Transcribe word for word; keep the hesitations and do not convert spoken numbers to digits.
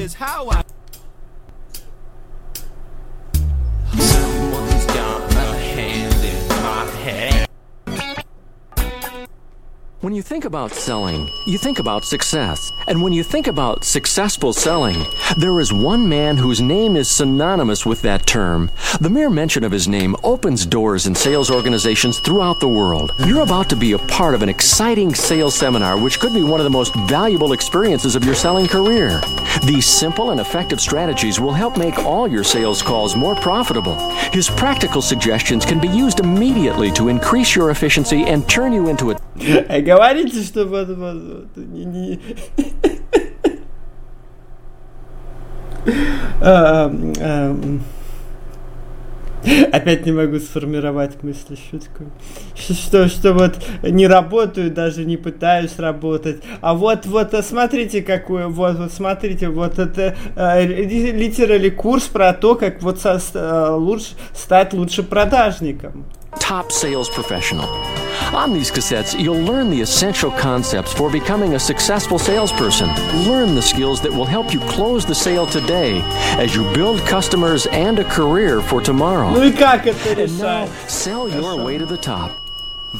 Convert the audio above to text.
is how I. Someone's got a hand in my head. When you think about selling, you think about success. And when you think about successful selling, there is one man whose name is synonymous with that term. The mere mention of his name opens doors in sales organizations throughout the world. You're about to be a part of an exciting sales seminar which could be one of the most valuable experiences of your selling career. These simple and effective strategies will help make all your sales calls more profitable. His practical suggestions can be used immediately to increase your efficiency and turn you into a... Говорите, что вот, вот, вот не, не... Опять не могу сформировать мысли, шутку. Что, что вот не работаю, даже не пытаюсь работать. А вот, вот, смотрите, какой, вот, вот, смотрите, вот это литерали курс про то, как вот со, лучше, стать лучше продажником. Top sales professional. On these cassettes, you'll learn the essential concepts for becoming a successful salesperson. Learn the skills that will help you close the sale today as you build customers and a career for tomorrow. Ну и как это And now, решать? sell your way to the top.